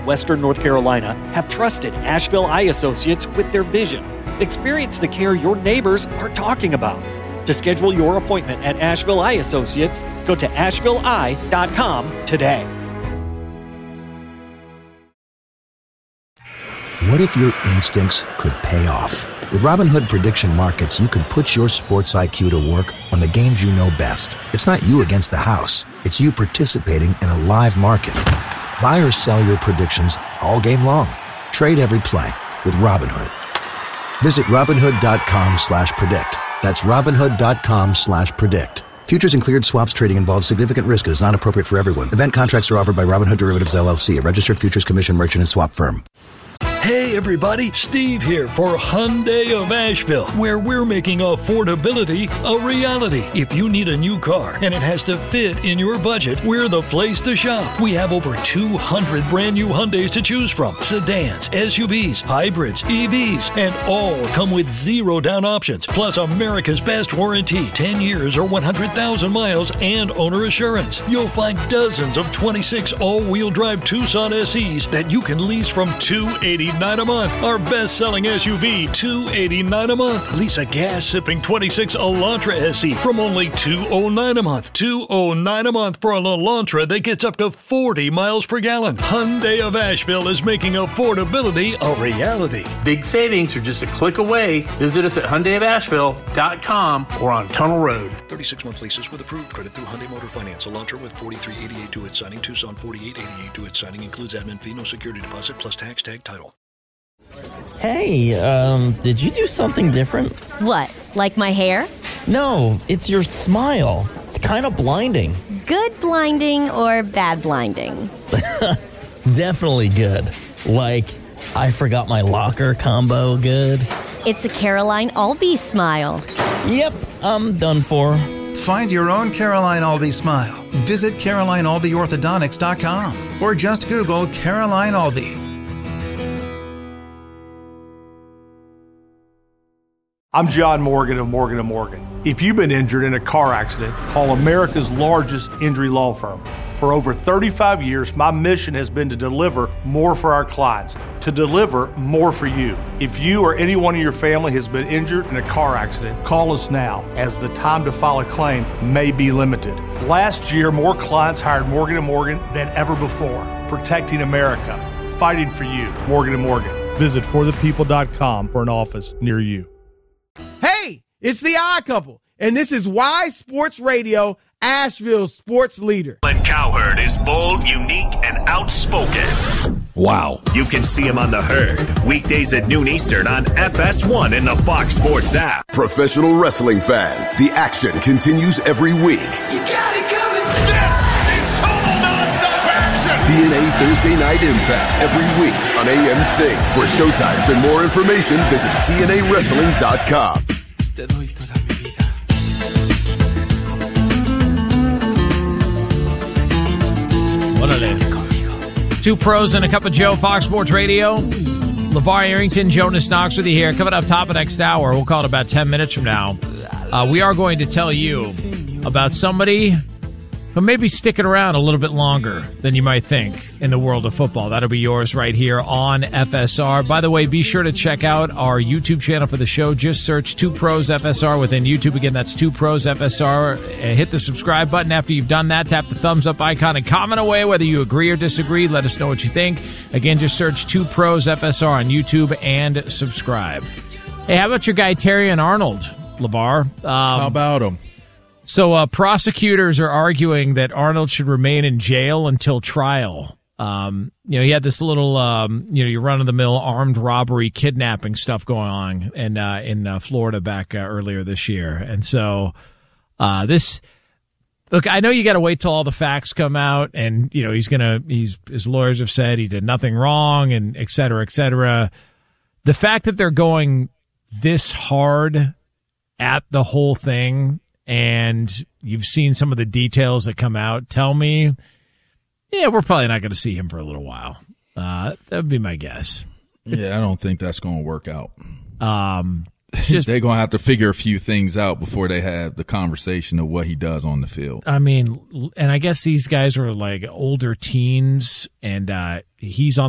Western North Carolina have trusted Asheville Eye Associates with their vision. Experience the care your neighbors are talking about. To schedule your appointment at Asheville Eye Associates, go to ashevilleeye.com today. What if your instincts could pay off? With Robinhood Prediction Markets, you can put your sports IQ to work on the games you know best. It's not you against the house. It's you participating in a live market. Buy or sell your predictions all game long. Trade every play with Robinhood. Visit Robinhood.com/predict. That's Robinhood.com/predict. Futures and cleared swaps trading involves significant risk and is not appropriate for everyone. Event contracts are offered by Robinhood Derivatives LLC, a registered futures commission merchant and swap firm. Hey everybody, Steve here for Hyundai of Asheville, where we're making affordability a reality. If you need a new car and it has to fit in your budget, we're the place to shop. We have over 200 brand new Hyundais to choose from. Sedans, SUVs, hybrids, EVs, and all come with 0 down options. Plus America's best warranty, 10 years or 100,000 miles and owner assurance. You'll find dozens of 26 all-wheel drive Tucson SEs that you can lease from $289 a month. Our best-selling SUV, $289 a month. Lease a gas-sipping 26 Elantra SE from only $209 a month. $209 a month for an Elantra that gets up to 40 miles per gallon. Hyundai of Asheville is making affordability a reality. Big savings are just a click away. Visit us at HyundaiofAsheville.com or on Tunnel Road. 36-month leases with approved credit through Hyundai Motor Finance. Elantra with $43.88 due at signing. Tucson $48.88 due at signing. Includes admin fee, no security deposit, plus tax, tag, title. Hey, did you do something different? What, like my hair? No, it's your smile. Kind of blinding. Good blinding or bad blinding? Definitely good. Like, I forgot my locker combo good. It's a Caroline Albee smile. Yep, I'm done for. Find your own Caroline Albee smile. Visit CarolineAlbeeOrthodontics.com or just Google Caroline Albee. I'm John Morgan of Morgan & Morgan. If you've been injured in a car accident, call America's largest injury law firm. For over 35 years, my mission has been to deliver more for our clients, to deliver more for you. If you or anyone in your family has been injured in a car accident, call us now, as the time to file a claim may be limited. Last year, more clients hired Morgan & Morgan than ever before, protecting America, fighting for you. Morgan & Morgan. Visit forthepeople.com for an office near you. Hey, it's the Odd Couple, and this is Why Sports Radio, Asheville's sports leader. Glenn Cowherd is bold, unique, and outspoken. Wow. You can see him on The Herd, weekdays at noon Eastern on FS1 and the Fox Sports app. Professional wrestling fans, the action continues every week. You got it coming. This is total nonstop action. TNA Thursday Night Impact every week on AMC. For showtimes and more information, visit TNAWrestling.com. Te doy toda mi vida. Two pros and a cup of Joe, Fox Sports Radio. LeVar Arrington, Jonas Knox with you here. Coming up top of next hour, we'll call it about 10 minutes from now. We are going to tell you about somebody who may be sticking around a little bit longer than you might think in the world of football. That'll be yours right here on FSR. By the way, be sure to check out our YouTube channel for the show. Just search 2 Pros FSR within YouTube. Again, that's 2 Pros FSR. Hit the subscribe button. After you've done that, tap the thumbs up icon and comment away whether you agree or disagree. Let us know what you think. Again, just search 2 Pros FSR on YouTube and subscribe. Hey, how about your guy Terrion Arnold, LeVar? How about him? So prosecutors are arguing that Arnold should remain in jail until trial. He had this little, your run-of-the-mill armed robbery, kidnapping stuff going on in Florida back earlier this year. And so look, I know you got to wait till all the facts come out, and his lawyers have said he did nothing wrong, and et cetera, et cetera. The fact that they're going this hard at the whole thing, and you've seen some of the details that come out, tell me, we're probably not going to see him for a little while. That would be my guess. Yeah, I don't think that's going to work out. They're going to have to figure a few things out before they have the conversation of what he does on the field. I mean, and I guess these guys are like older teens, and he's on